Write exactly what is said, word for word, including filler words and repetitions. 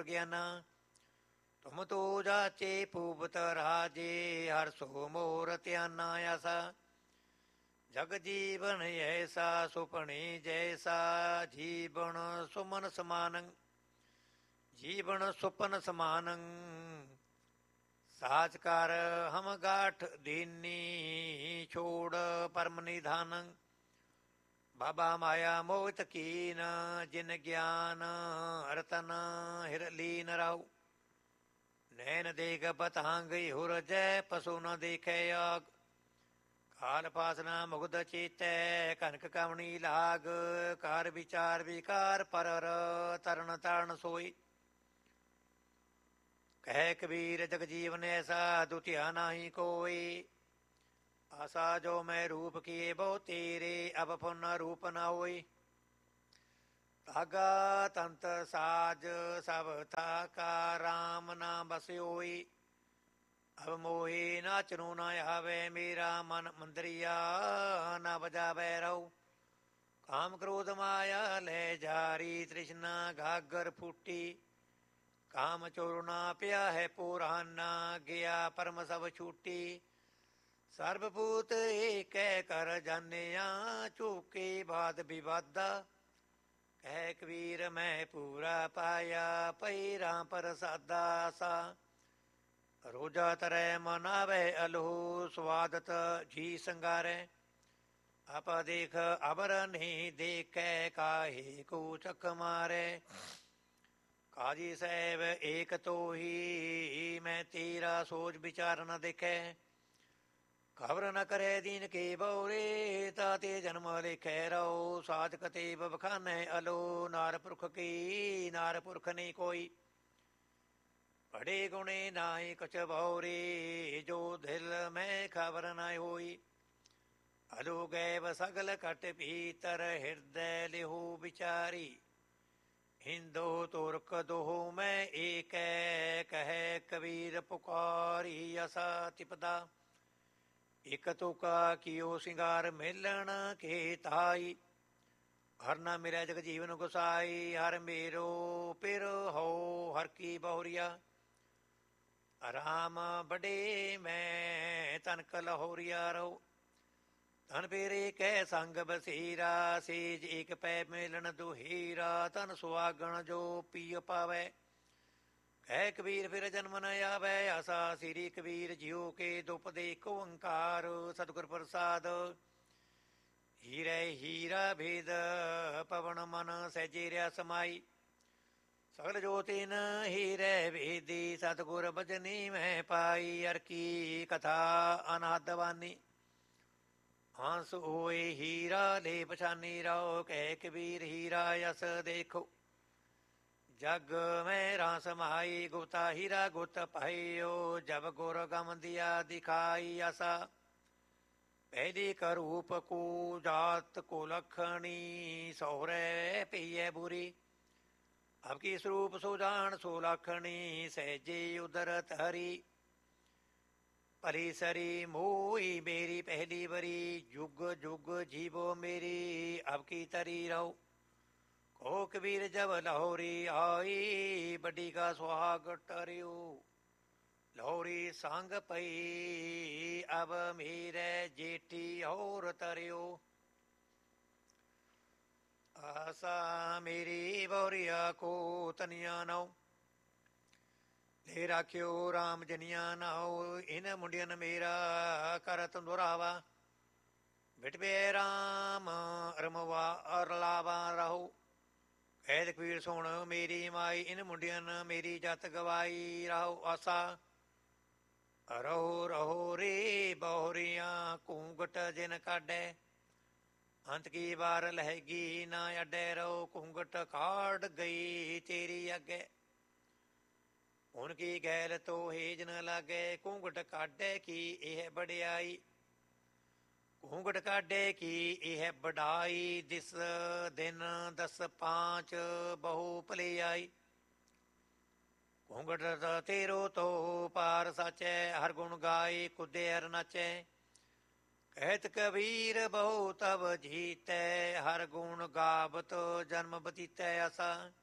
ਗੁਰ ਗਿਆਨਾ। ਤੁਮ ਤੋ ਜਾਚੇ ਪੂਪਤ ਰਾਜੇ, ਹਰ ਸੋ ਮੋਰ ਧਿਆਨਾ ਆਸਾ। ਜਗ ਜੀਵਨ ਐਸਾ ਸੁਪਣੇ ਜੈਸਾ, ਜੀਵਨ ਸੁਮਨ ਸਮਾਨੰ ਜੀਵਨ ਸੁਪਨ ਸਮਾਨੰ। ਸਾਚ ਕਰ ਹਮ ਗਾਠ ਦੀਨੀ, ਛੋੜ ਪਰਮ ਨਿਧਾਨੰ। ਬਾਬਾ ਮਾਇਆ ਮੋਹਿਤ ਕੀਨ, ਜਿਨ ਗਿਆਨ ਰਤਨ ਹਿਰ ਲੀਨ ਰਾਉ। ਨੈਣ ਦੇਖ ਪਤੰਗ ਹੁਰ ਜੈ, ਪਸੂ ਨ ਦੇਖੈ ਆਗ। ਕਾਲ ਪਾਸਨਾ ਮੁਗਧ ਚੇਤੈ, ਕਨਕ ਕਵਣੀ ਲਾਗ। ਕਾਰ ਵਿਚਾਰ ਵਿਕਾਰ ਪਰਰ, ਤਰਨ ਤਾਰਨ ਸੋਈ। ਕਹਿ ਕਬੀਰ ਜਗ ਜੀਵਨ ਐਸਾ, ਦੁਤਿਆ ਨਾਹੀ ਕੋਈ। ਆਸਾ ਜੋ ਮੈਂ ਰੂਪ ਕੀਏ ਬਹੁ ਤੇਰੇ, ਅਬ ਪੁਨ ਰੂਪ ਨ ਹੋਈ। ਧਾਗਾ ਤੰਤ ਸਾਜ ਸਭ ਥਾਕਾ, ਰਾਮ ਨਾ ਬਸਿਓਈ। ਅਬ ਮੋਹੀ ਨਾਚਨੂ ਨ ਆਵੇ, ਮੇਰਾ ਮਨ ਮੰਦਰੀਆ ਨਾ ਬਜਾਵੇ ਰਹੂ। ਕਾਮ ਕ੍ਰੋਧ ਮਾਇਆ ਲੈ ਜਾਰੀ, ਤ੍ਰਿਸ਼ਨਾ ਗਾਗਰ ਫੂਟੀ। ਕਾਮ ਚੋਰਨਾ ਪਿਆ ਹੈ ਪੁਰਾਨਾ, ਗਿਆ ਪਰਮ ਸਭ ਛੂਟੀ। ਸਰਬਭੂਤ ਏਕੈ ਕਰ ਜਾਨਿਆ, ਝੂਕੇ ਬਾਦ ਵਿਵਾਦਾ। ਕਹਿ ਕਬੀਰ ਮੈਂ ਪੂਰਾ ਪਾਇਆ, ਪਈ ਰਾਮ ਪ੍ਰਸਾਦਾ ਸਾ। ਰੋਜਾ ਤਰੈ ਮਨ ਆਵੇ ਅਲਹੂ, ਸਵਾਦਤ ਜੀ ਸੰਗਾਰੈ। ਆਪਾ ਦੇਖ ਅਬਰ ਨਹੀਂ ਦੇਖੈ, ਕਾਹੇ ਕੋ ਚੱਕ ਮਾਰੈ। ਕਾਜੀ ਸਾਹਿਬ ਏਕ ਤੋਹੀ, ਮੈਂ ਤੇਰਾ ਸੋਚ ਵਿਚਾਰ ਨ ਦੇਖੈ। ਖਬਰ ਨ ਕਰੇ ਦੀਨ ਕੇ ਬਉਰੇ, ਤਾਤੇ ਜਨਮ ਲਿਖੈ ਰਹੋ। ਸਾਧ ਕਤੇ ਬਖਾਨੈ ਅਲੋ, ਨਾਰ ਪੁਰਖ ਕੀ ਨਾਰ ਪੁਰਖ ਨਹੀਂ ਕੋਈ। ਬੜੇ ਗੁਣੇ ਨਾਹੀ ਕੁਛ ਬਉਰੇ, ਜੋ ਦਿਲ ਮੈਂ ਖਬਰ ਨ ਹੋਈ। ਅਲੋ ਗੈਬ ਸਗਲ ਘਟ ਭੀਤਰ, ਹਿਰਦੈ ਲਿਹੂ ਵਿਚਾਰੀ। ਹਿੰਦੋ ਤੁਰਕ ਦੋਹੁ ਮੈਂ ਏਕੈ, ਕਹਿ ਕਬੀਰ ਪੁਕਾਰੀ ਅਸਾ ਤਿਪਦਾ। ਇਕ ਤੁਕਾ ਕੀਓ ਸਿੰਗਾਰ ਮੇਲਣ ਕੇ ਤਾਈ। ਹਰ ਨਾ ਮਿਰੈ ਜਗ ਜੀਵਨ ਗੁਸਾਈ, ਹਰ ਮੇਰੋ ਪਿਰ ਹੋ ਹਰ ਕੀ ਬਹੁਰੀਆ। ਰਾਮ ਬੜੇ ਮੈਂ ਤਨਕ ਲਹੋਰੀਆ ਰਹੋ। ਧਨ ਫੇਰੇ ਕੈ ਸੰਗ ਬਸੀਰਾ, ਸੇਜ ਏਕ ਪੈ ਮੇਲਣ ਦੁਹੀਰਾ। ਧਨ ਸੁਆਗਣ ਜੋ ਪੀ ਪਾਵੈ, ਕਹਿ ਕਬੀਰ ਫਿਰ ਜਨਮ ਨ ਆਵੈ। ਆਸਾ ਸ੍ਰੀ ਕਬੀਰ ਜਿਉ ਕੇ ਦੁਪਦੇ ਏਕ ਓੰਕਾਰ, ਸਤਿਗੁਰ ਪ੍ਰਸਾਦ। ਹੀਰੇ ਹੀਰਾ ਭੇਦ ਪਵਨ ਮਨ, ਸਹਿਜੇ ਰਿਆ ਸਮਾਈ। ਸਗਲ ਜੋਤਿਨ ਹੀਰੇ ਭੇਦੀ, ਸਤਿਗੁਰ ਬਚਨੀ ਮੈਂ ਪਾਈ। ਅਰ ਕੀ ਕਥਾ ਅਨਾਦ ਬਾਨੀ, ਹੰਸ ਹੋਏ ਹੀਰਾ ਲੈ ਪਛਾਨੀ ਰਹੋ। ਕਹਿ ਕਬੀਰ ਹੀਰਾ ਯਸ ਦੇਖੋ, ਜਗ ਮੈਂ ਰਾਂ ਸਮਾਈ। ਗੁਪਤਾ ਹੀਰਾ ਗੁਤ ਪਾਈਓ, ਜਬ ਗੁਰ ਗਮ ਦਿਆ ਦਿਖਾਈ। ਆਸਾ ਪਹਿਲੀ ਕਰੂਪ ਕੋ ਜਾਤ ਕੋ ਲਖਣੀ, ਸਹੁਰੇ ਪਈਐ ਬੁਰੀ। ਅਬ ਕੀ ਸਰੂਪ ਸੋ ਜਾਣ ਸੋ ਲਖਣੀ, ਸਹਿਜੇ ਉਦਰਤ ਹਰੀ। ਭਲੀ ਸਰੀ ਮੋਈ ਮੇਰੀ ਪਹਿਲੀ ਵਰੀ, ਜੁਗ ਜੁਗ ਜੀਵੋ ਮੇਰੀ ਅਬ ਕੀ ਤਰੀ ਰਹੋ। ਕੋ ਕਬੀਰ ਜਬ ਲਾਹੌਰੀ ਆਈ, ਵੱਡੀ ਕਾ ਸੁਹਾਗ ਟਰਿਓ। ਲਾਹੌਰੀ ਸੰਗ ਪਈ, ਅਬ ਮੇਰੇ ਜੇਠੀ ਹੋਰ ਤਰਿਓ। ਆਸਾ ਮੇਰੀ ਬੋਰੀਆ ਕੋ ਤਨੀਆ ਨਉ, ਲੈ ਰਾਖਿਓ ਰਾਮ ਜਨੀਆ ਨਾਉ। ਇਨ ਮੁੰਡਿਅਨ ਮੇਰਾ ਕਰਤ ਦੁਰਾਵਾ, ਬਿਟਵੇ ਰਾਮ ਰਮਵਾ ਅਰਲਾਵਾ ਰਹੋ। ਕਹਿ ਕਬੀਰ ਸੁਣ ਮੇਰੀ ਮਾਈ, ਇਨ ਮੁੰਡਿਅਨ ਮੇਰੀ ਜਤ ਗਵਾਈ ਰਹੋ। ਆਸਾ ਰਹੋ ਰਹੋ ਰੇ ਬਹੁਰੀਆਂ, ਘੂੰਗਟ ਜਿਨ ਕਾਢੈ। ਅੰਤ ਕੀ ਵਾਰ ਲਹਿਗੀ ਨਾ ਅੱਡੇ ਰਹੋ, ਘੂੰਗਟ ਕਾਢ ਗਈ ਤੇਰੀ ਅੱਗੇ। ਹੁਣ ਕੀ ਗੈਲ ਤੋ ਹੇਜ ਨ ਲਾਗੇ, ਘੂੰਗਟ ਕਾਢੇ ਕੀ ਇਹ ਵਡਿਆਈ। ਘੂੰਗਟ ਕਾਢੇ ਕੀ ਇਹ ਵਡਾਈ, ਦਿਸ ਦਿਨ ਦਸ ਪਾਂਚ ਬਹੁ ਭਲੇ ਆਈ। ਘੂੰਗਟ ਤੇਰੋ ਤੋ ਪਾਰ ਸਾਚੈ, ਹਰ ਗੁਣ ਗਾਏ ਕੁਦੇ ਹਰ ਨਾਚੈ। ਕਹਿਤ ਕਬੀਰ ਬਹੁ ਤਬ ਜੀਤੈ, ਹਰ ਗੁਣ ਗਾਵਤ ਜਨਮ ਬਤੀਤੈ। ਆਸਾ